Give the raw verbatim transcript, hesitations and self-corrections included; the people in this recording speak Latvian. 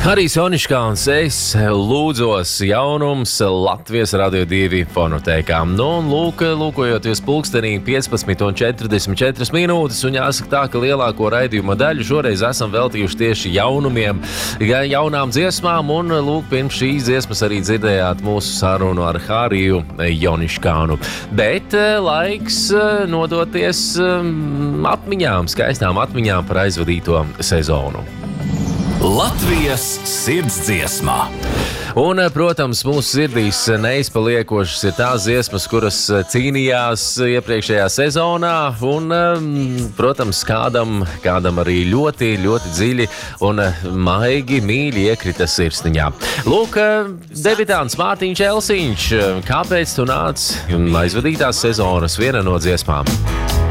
Harijs Joniškāns, es lūdzos jaunums Latvijas Radio divi fonotēkām. Nu, un lūk, lūkojoties pulkstenī piecpadsmit un četrdesmit četras minūtes, un jāsaka tā, ka lielāko raidījuma daļu šoreiz esam veltījuši tieši jaunumiem, jaunām dziesmām, un lūk, pirms šīs dziesmas arī dzirdējāt mūsu sarunu ar Hariju Joniškānu. Bet laiks nodoties atmiņām, skaistām atmiņām par aizvadīto sezonu. Latvijas sirdsdziesmā. Un, protams, mūsu sirdīs neizpaliekošas ir tās dziesmas, kuras cīnījās iepriekšējā sezonā, un, protams, kādam, kādam arī ļoti, ļoti dziļi un maigi mīļi iekrita sirsniņā. Lūk, debitants Mārtiņš Elsiņš, kāpēc tu nāc aizvadītās sezonas viena no dziesmām?